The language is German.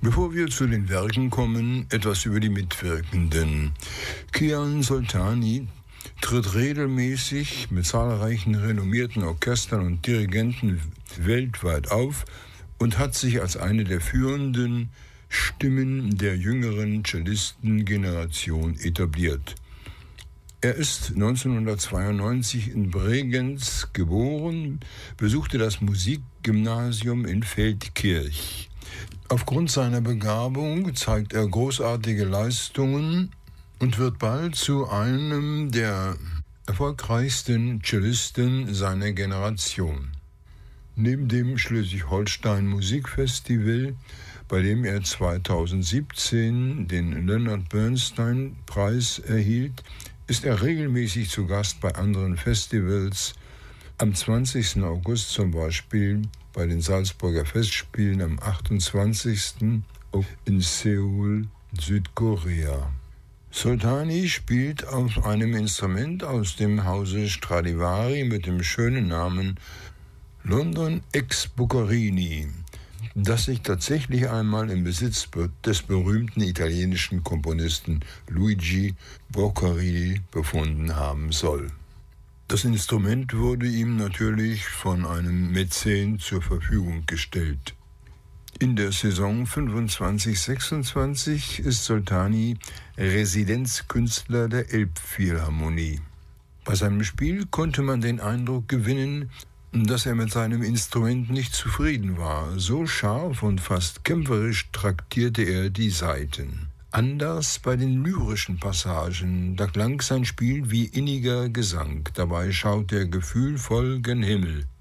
Bevor wir zu den Werken kommen, etwas über die Mitwirkenden. Kian Soltani tritt regelmäßig mit zahlreichen renommierten Orchestern und Dirigenten weltweit auf und hat sich als eine der führenden Stimmen der jüngeren Cellistengeneration etabliert. Er ist 1992 in Bregenz geboren, besuchte das Musikgymnasium in Feldkirch. Aufgrund seiner Begabung zeigt er großartige Leistungen und wird bald zu einem der erfolgreichsten Cellisten seiner Generation. Neben dem Schleswig-Holstein Musikfestival, bei dem er 2017 den Leonard Bernstein Preis erhielt, ist er regelmäßig zu Gast bei anderen Festivals. Am 20. August zum Beispiel bei den Salzburger Festspielen, am 28. in Seoul, Südkorea. Soltani spielt auf einem Instrument aus dem Hause Stradivari mit dem schönen Namen London ex Boccherini, das sich tatsächlich einmal im Besitz des berühmten italienischen Komponisten Luigi Boccherini befunden haben soll. Das Instrument wurde ihm natürlich von einem Mäzen zur Verfügung gestellt. In der Saison 25/26 ist Soltani Residenzkünstler der Elbphilharmonie. Bei seinem Spiel konnte man den Eindruck gewinnen, dass er mit seinem Instrument nicht zufrieden war. So scharf und fast kämpferisch traktierte er die Saiten. Anders bei den lyrischen Passagen, da klang sein Spiel wie inniger Gesang. Dabei schaut er gefühlvoll gen Himmel.